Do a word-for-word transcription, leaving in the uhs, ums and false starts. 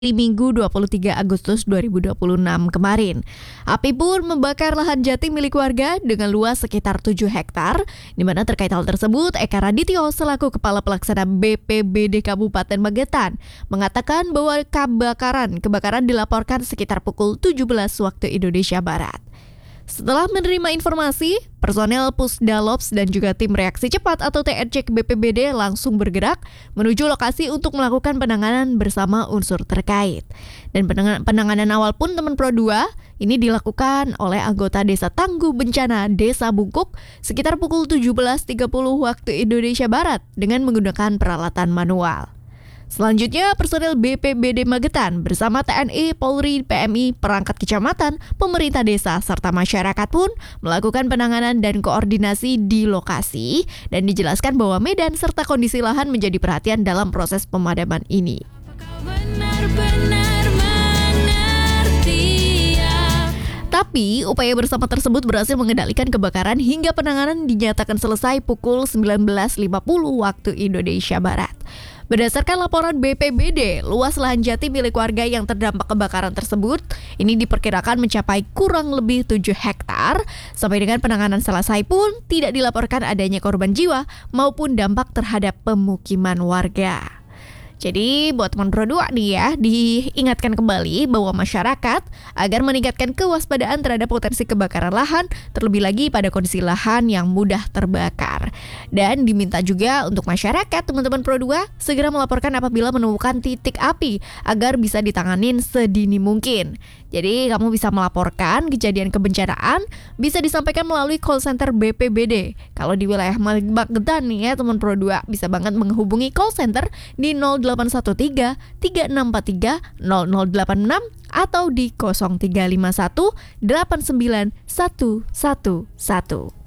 Di Minggu dua puluh tiga Agustus dua ribu dua puluh enam kemarin. Api pun membakar lahan jati milik warga dengan luas sekitar tujuh hektar, di mana terkait hal tersebut Eka Radityo selaku Kepala Pelaksana B P B D Kabupaten Magetan mengatakan bahwa kebakaran kebakaran dilaporkan sekitar pukul tujuh belas waktu Indonesia Barat. Setelah menerima informasi, personel Pusdalops dan juga tim reaksi cepat atau T R C B P B D langsung bergerak menuju lokasi untuk melakukan penanganan bersama unsur terkait. Dan penanganan, penanganan awal pun teman Pro dua ini dilakukan oleh anggota Desa Tangguh Bencana Desa Bungkuk sekitar pukul tujuh belas tiga puluh waktu Indonesia Barat dengan menggunakan peralatan manual. Selanjutnya, personel B P B D Magetan bersama T N I, Polri, P M I, perangkat kecamatan, pemerintah desa, serta masyarakat pun melakukan penanganan dan koordinasi di lokasi dan dijelaskan bahwa medan serta kondisi lahan menjadi perhatian dalam proses pemadaman ini. Tapi, upaya bersama tersebut berhasil mengendalikan kebakaran hingga penanganan dinyatakan selesai pukul sembilan belas lima puluh waktu Indonesia Barat. Berdasarkan laporan B P B D, luas lahan jati milik warga yang terdampak kebakaran tersebut ini diperkirakan mencapai kurang lebih tujuh hektar. Sampai dengan penanganan selesai pun tidak dilaporkan adanya korban jiwa maupun dampak terhadap pemukiman warga. Jadi buat teman Pro dua nih ya, diingatkan kembali bahwa masyarakat agar meningkatkan kewaspadaan terhadap potensi kebakaran lahan, terlebih lagi pada kondisi lahan yang mudah terbakar. Dan diminta juga untuk masyarakat, teman-teman Pro dua, segera melaporkan apabila menemukan titik api agar bisa ditanganin sedini mungkin. Jadi kamu bisa melaporkan kejadian kebencanaan, bisa disampaikan melalui call center B P B D. Kalau di wilayah Magetan nih ya teman Pro dua, bisa banget menghubungi call center di nol delapan satu tiga tiga enam empat tiga nol nol delapan enam atau di nol tiga lima satu delapan sembilan satu satu satu.